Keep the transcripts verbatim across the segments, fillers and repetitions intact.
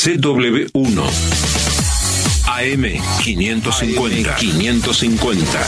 C W uno. A M quinientos cincuenta. quinientos cincuenta.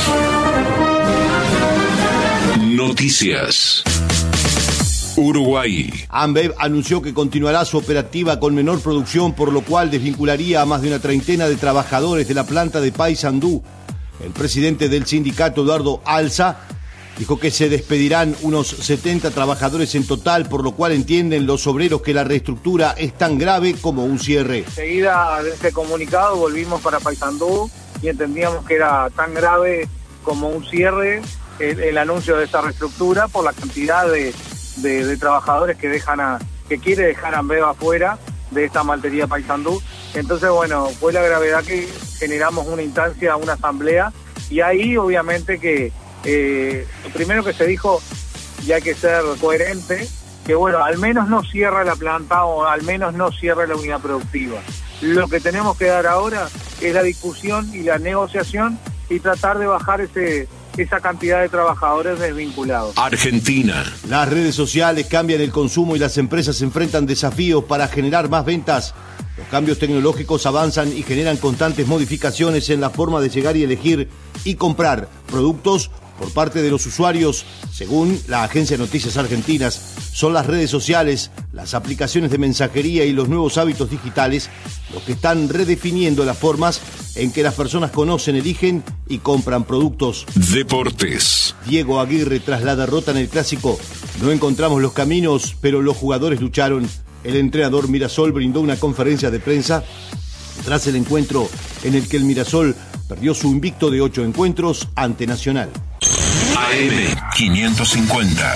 Noticias. Uruguay. Ambev anunció que continuará su operativa con menor producción, por lo cual desvincularía a más de una treintena de trabajadores de la planta de Paysandú. El presidente del sindicato, Eduardo Alza, dijo que se despedirán unos setenta trabajadores en total, por lo cual entienden los obreros que la reestructura es tan grave como un cierre. Enseguida de este comunicado volvimos para Paysandú y entendíamos que era tan grave como un cierre el, el anuncio de esta reestructura por la cantidad de, de, de trabajadores que dejan a, que quiere dejar a Ambev afuera de esta maltería Paysandú. Entonces, bueno, fue la gravedad que generamos una instancia, una asamblea, y ahí obviamente que eh, lo primero que se dijo, y hay que ser coherente, que bueno, al menos no cierra la planta o al menos no cierra la unidad productiva. Lo que tenemos que dar ahora es la discusión y la negociación y tratar de bajar ese esa cantidad de trabajadores desvinculados. Argentina. Las redes sociales cambian el consumo y las empresas enfrentan desafíos para generar más ventas. Los cambios tecnológicos avanzan y generan constantes modificaciones en la forma de llegar y elegir y comprar productos por parte de los usuarios. Según la agencia de noticias argentinas, son las redes sociales, las aplicaciones de mensajería y los nuevos hábitos digitales los que están redefiniendo las formas en que las personas conocen, eligen y compran productos. Deportes. Diego Aguirre, tras la derrota en el Clásico: no encontramos los caminos, pero los jugadores lucharon. El entrenador Mirasol brindó una conferencia de prensa tras el encuentro en el que el Mirasol perdió su invicto de ocho encuentros ante Nacional. A M quinientos cincuenta.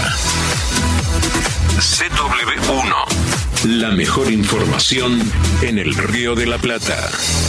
C W uno. La mejor información en el Río de la Plata.